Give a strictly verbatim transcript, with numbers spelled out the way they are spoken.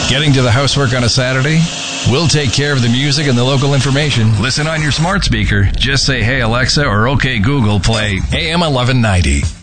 Getting to the housework on a Saturday? We'll take care of the music and the local information. Listen on your smart speaker. Just say, "Hey Alexa," or "Okay Google, play A M eleven ninety."